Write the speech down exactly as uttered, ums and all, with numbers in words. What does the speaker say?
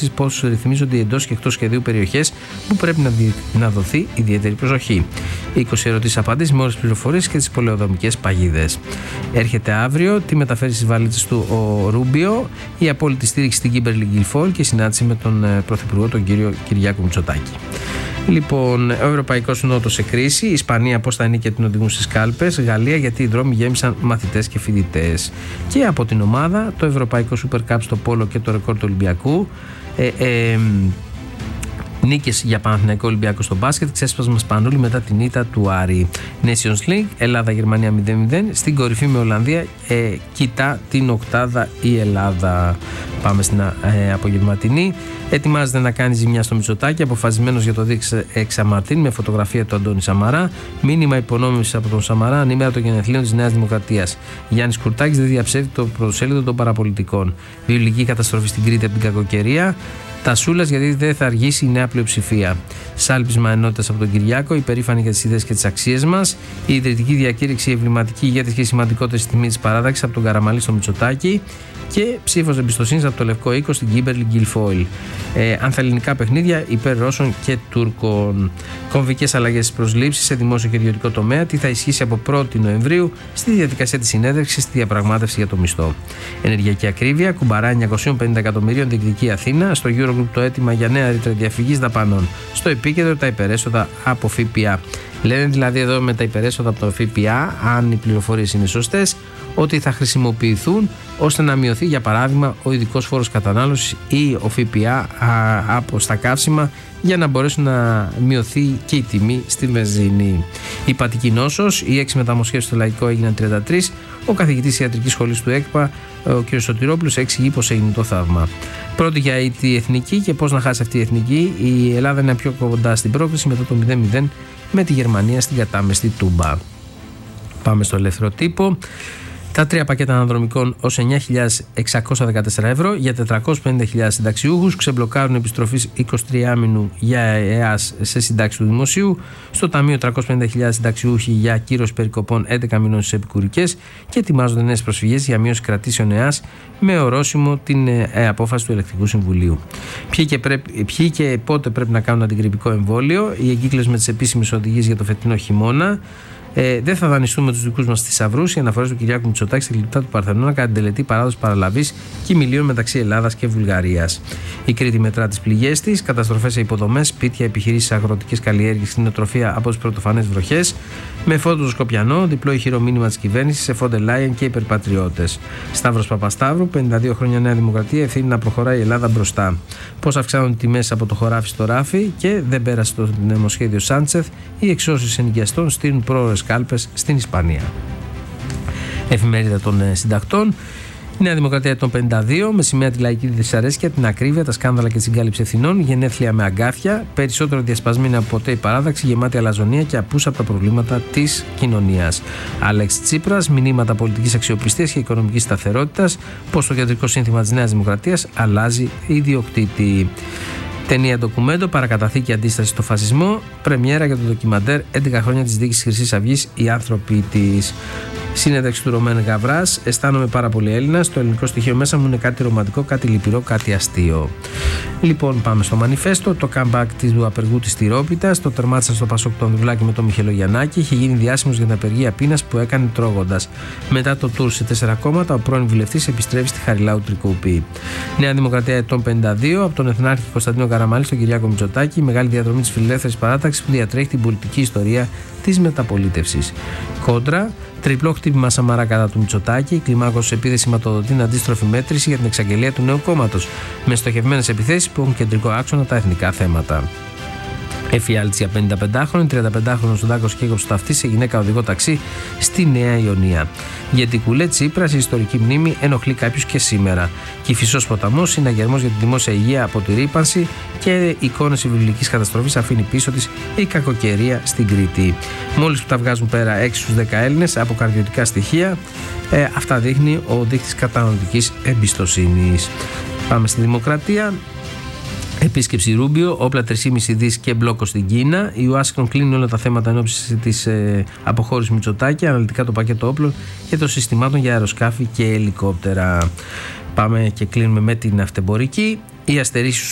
επίσης πώς ρυθμίζονται οι εντός και εκτός σχεδίου περιοχές που πρέπει να, δι... να δοθεί ιδιαίτερη προσοχή. είκοσι ερωτήσεις απαντήσεις με όλες τις πληροφορίες και τις πολεοδομικές παγίδες. Έρχεται αύριο, τι μεταφέρει στις βαλίτσες του ο Ρούμπιο, η απόλυτη στήριξη στην Κίμπερλι Γκιλφόλ και συνάντηση με τον Πρωθυπουργό, τον κύριο Κυριάκο Μητσοτάκη. Λοιπόν, ο Ευρωπαϊκός Νότος σε κρίση. Η Ισπανία πώς θα νίκη την οδηγούν στις κάλπες. Γαλλία γιατί οι δρόμοι γέμισαν μαθητές και φοιτητές. Και από την ομάδα το Ευρωπαϊκό Super Cup στο πόλο και το ρεκόρ του Ολυμπιακού. Ε, ε, Νίκες για Παναθηναϊκό Ολυμπιακό στο μπάσκετ, ξέσπασμα Σπανούλη μετά την ήττα του Άρη. Nations League, Ελλάδα-Γερμανία μηδέν μηδέν. Στην κορυφή με Ολλανδία, ε, κοιτά την οκτάδα η Ελλάδα. Πάμε στην ε, απογευματινή. Ετοιμάζεται να κάνει ζημιά στο Μητσοτάκη, αποφασισμένος για το δίκτυο Εξαμαρτίν με φωτογραφία του Αντώνη Σαμαρά. Μήνυμα υπονόμευσης από τον Σαμαρά ανήμερα των γενεθλίων της Νέας Δημοκρατίας. Γιάννης Κουρτάκης δεν διαψεύδει το πρωτοσέλιδο των παραπολιτικών. Βιβλική καταστροφή στην Κρήτη από την κακοκαιρία. Τασούλας γιατί δεν θα αργήσει η νέα πλειοψηφία. Σάλπισμα ενότητας από τον Κυριάκο, υπερήφανοι για τις ιδέες και τις αξίες μας. Η ιδρυτική διακήρυξη, η εμβληματική ηγέτης και η σημαντικότερη τιμή της παράταξης από τον Καραμαλή στο Μητσοτάκη. Και ψήφος εμπιστοσύνης από το Λευκό Οίκο στην Κίμπερλι Γκιλφόλ. Ε, ανθελληνικά παιχνίδια υπέρ Ρώσων και Τούρκων. Κομβικές αλλαγές στις προσλήψεις σε δημόσιο και ιδιωτικό τομέα. Τι θα ισχύσει από πρώτη Νοεμβρίου στη διαδικασία της συνέδρευσης στη διαπραγμάτευση για το μισθό. Ενεργειακή ακρίβεια. Κουμπαρά εννιακόσια πενήντα εκατομμυρίων διεκδικεί η Αθήνα. Στο Eurogroup το αίτημα για νέα ρήτρα διαφυγής δαπανών. Στο επίκεντρο τα υπερέσοδα από ΦΠΑ. Λένε δηλαδή εδώ με τα υπερέσοδα από το ΦΠΑ, αν οι πληροφορίες είναι σωστές, ότι θα χρησιμοποιηθούν ώστε να μειωθεί για παράδειγμα ο ειδικός φόρος κατανάλωσης ή ο ΦΠΑ α, από στα καύσιμα για να μπορέσουν να μειωθεί και η τιμή στη βενζίνη. Η πατική νόσος, οι έξι μεταμοσχεύσεις στο Λαϊκό έγιναν τριάντα τρεις. Ο καθηγητής ιατρικής σχολής του ΕΚΠΑ, ο κ. Σωτηρόπουλος, εξηγεί πως έγινε το θαύμα. Πρώτη για η εθνική και πώς να χάσει αυτή η εθνική. Η Ελλάδα είναι πιο κοντά στην πρόκριση μετά το μηδέν μηδέν με τη Γερμανία στην κατάμεστη Τούμπα. Πάμε στο ελεύθερο τύπο. Τα τρία πακέτα αναδρομικών ως εννιά χιλιάδες εξακόσια δεκατέσσερα ευρώ για τετρακόσιες πενήντα χιλιάδες συνταξιούχους. Ξεμπλοκάρουν επιστροφής εικοσιτριάμηνου για ΕΑΣ σε συντάξεις του Δημοσίου. Στο Ταμείο τριακόσιες πενήντα χιλιάδες συνταξιούχοι για κύρωση περικοπών έντεκα μηνών στις επικουρικές. Και ετοιμάζονται νέες προσφυγές για μείωση κρατήσεων ΕΑΣ με ορόσημο την ε, απόφαση του Ελεκτρικού Συμβουλίου. Ποιοι και, πρέπει, ποιοι και πότε πρέπει να κάνουν αντιγρυπικό εμβόλιο. Η εγκύκλωση με τις επίσημες οδηγίες για το φετινό χειμώνα. Ε, δεν θα δανειστούμε τους δικούς μας θησαυρούς. Οι αναφορές του Κυριάκου Μητσοτάκη στη γλυπτά του Παρθενώνα κατά την τελετή παράδοση παραλαβής κοιμηλίων μεταξύ Ελλάδας και Βουλγαρίας. Η Κρήτη μετρά τις πληγές της, καταστροφές σε υποδομές, σπίτια, επιχειρήσεις, αγροτικές καλλιέργειες, κτηνοτροφία από τις πρωτοφανές βροχές. Με φόντο Σκοπιανό, διπλό ηχηρό μήνυμα της κυβέρνησης σε Φόντερ Λάιεν και υπερπατριώτες. Σταύρος Παπασταύρου, πενήντα δύο χρόνια Νέα Δημοκρατία, ευθύνη να προχωράει η Ελλάδα μπροστά. Πώς αυξάνουν οι τιμές από το χωράφι στο ράφι και δεν πέρασε το νομοσχέδιο Σάντσεθ. Οι εξώσεις ενοικιαστών στείλουν πρόορες κάλπες στην Ισπανία. Εφημερίδα των συντακτών. Η Νέα Δημοκρατία των πενήντα δύο, με σημαία τη λαϊκή δυσαρέσκεια, την ακρίβεια, τα σκάνδαλα και τη συγκάλυψη ευθυνών, γενέθλια με αγκάθια, περισσότερο διασπασμένη από ποτέ η παράδαξη, γεμάτη αλαζονία και απούσα από τα προβλήματα της κοινωνίας. Άλεξ Τσίπρας, μηνύματα πολιτικής αξιοπιστίας και οικονομικής σταθερότητας, πως το κεντρικό σύνθημα της Νέας Δημοκρατίας αλλάζει ιδιοκτήτη. Ταινία ντοκουμέντο, παρακαταθήκη αντίσταση στο φασισμό, πρεμιέρα για το ντοκιμαντέρ έντεκα χρόνια της δίκης Χρυσής Αυγής, οι άνθρωποι της. Συνέντευξη του Ρωμέν Γαβράς. Αισθάνομαι πάρα πολύ Έλληνας. Το ελληνικό στοιχείο μέσα μου είναι κάτι ρομαντικό, κάτι λυπηρό, κάτι αστείο. Λοιπόν, πάμε στο μανιφέστο. Το comeback του απεργού της Τυρόπιτας. Το τερμάτισαν στο Πασόκ τον Δουλάκη με τον Μιχελογιαννάκη. Είχε γίνει διάσημος για την απεργία πείνας που έκανε τρώγοντας. Μετά το τουρ σε τέσσερα κόμματα, ο πρώην βουλευτής επιστρέφει στη Χαριλάου Τρικούπη. Νέα Δημοκρατία ετών πενήντα δύο. Από τον Εθνάρχη Κωνσταντίνο Καραμαλή στον Κυριάκο Μητσοτάκη. Μεγάλη διαδρομή της φιλελεύθερης παράταξης που διατρέχει την πολιτική ιστορία της μεταπολίτευσης. Κόντρα. Τριπλό χτύπημα Σαμαρά κατά του Μητσοτάκη. Κλιμάκωση επίθεση σηματοδοτεί την αντίστροφη μέτρηση για την εξαγγελία του νέου κόμματος. Με στοχευμένες επιθέσεις που έχουν κεντρικό άξονα τα εθνικά θέματα. Εφιάλτης για πενηνταπεντάχρονη, τριανταπεντάχρονος ο Ντάκος Κέκοψος ταυτής σε γυναίκα οδηγό ταξί στη Νέα Ιωνία. Γιατί κουλέ Τσίπρας, η ιστορική μνήμη ενοχλεί κάποιους και σήμερα. Κηφισός ποταμός, συναγερμός για τη δημόσια υγεία από τη ρύπανση και εικόνες υβριλικής καταστροφής αφήνει πίσω της η κακοκαιρία στην Κρήτη. Μόλις που τα βγάζουν πέρα έξι στους δέκα Έλληνες από καρδιωτικά στοιχεία, ε, αυτά δείχνει ο δείκτης καταναλωτικής εμπιστοσύνης. Πάμε στη Δημοκρατία. Επίσκεψη Ρούμπιο, όπλα τρία κόμμα πέντε δις και μπλόκο στην Κίνα. Η Ουάσιγκτον κλείνει όλα τα θέματα εν ώψη της ε, αποχώρησης Μητσοτάκη, αναλυτικά το πακέτο όπλων και των συστημάτων για αεροσκάφη και ελικόπτερα. Πάμε και κλείνουμε με την αυτεμπορική. Οι αστερίσεις